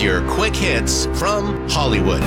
your quick hits from Hollywood.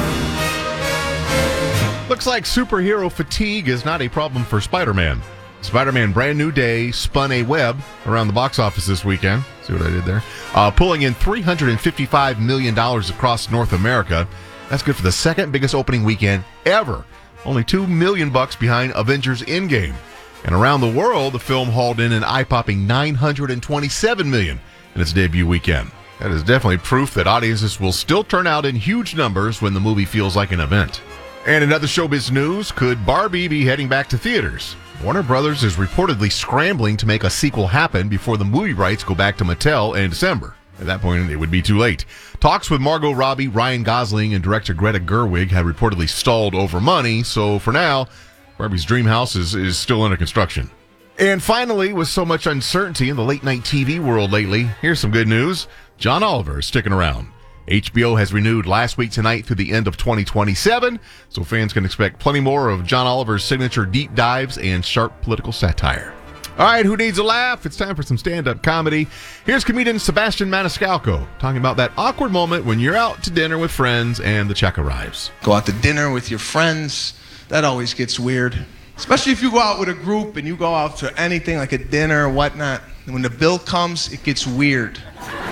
Looks like superhero fatigue is not a problem for Spider-Man. Spider-Man Brand New Day spun a web around the box office this weekend. See what I did there? Pulling in $355 million across North America. That's good for the second biggest opening weekend ever. Only $2 million behind Avengers Endgame. And around the world, the film hauled in an eye-popping $927 million in its debut weekend. That is definitely proof that audiences will still turn out in huge numbers when the movie feels like an event. And in other showbiz news, could Barbie be heading back to theaters? Warner Brothers is reportedly scrambling to make a sequel happen before the movie rights go back to Mattel in December. At that point, it would be too late. Talks with Margot Robbie, Ryan Gosling, and director Greta Gerwig had reportedly stalled over money, so for now, Barbie's dream house is still under construction. And finally, with so much uncertainty in the late-night TV world lately, here's some good news. John Oliver is sticking around. HBO has renewed Last Week Tonight through the end of 2027, so fans can expect plenty more of John Oliver's signature deep dives and sharp political satire. All right, who needs a laugh? It's time for some stand-up comedy. Here's comedian Sebastian Maniscalco talking about that awkward moment when you're out to dinner with friends and the check arrives. Go out to dinner with your friends. That always gets weird. Especially if you go out with a group and you go out to anything like a dinner or whatnot. And when the bill comes, it gets weird.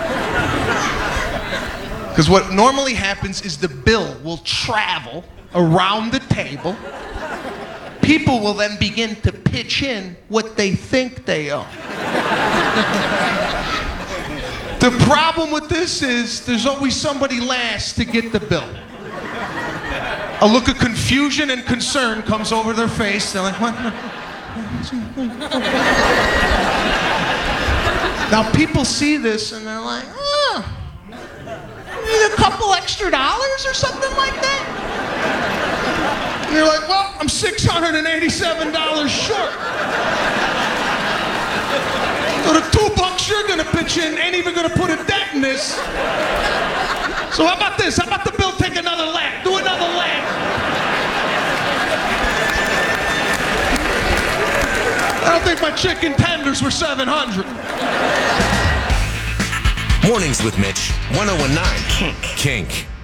Because what normally happens is the bill will travel around the table. People will then begin to pitch in what they think they owe. The problem with this is there's always somebody last to get the bill. A look of confusion and concern comes over their face. They're like, what? Now people see this and they're like, need a couple extra dollars or something like that? And you're like, well, I'm $687 short. So the $2 you're gonna pitch in ain't even gonna put a dent in this. So how about this? How about the bill take another lap? Do another lap. I don't think my chicken tenders were $700. Mornings with Mitch, 1019 Kink.